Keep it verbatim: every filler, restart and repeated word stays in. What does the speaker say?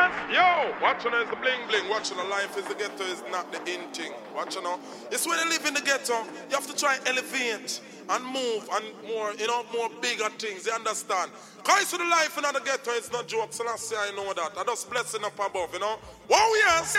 Yo, watching is the bling bling. Watching the life is the ghetto is not the in thing. Watching now. It's when you live in the ghetto, you have to try and elevate and move and more, you know, more bigger things. You understand? Cause to the life in the ghetto, it's not jokes. And I say I know that. I just blessing up above, you know. Wow, yes.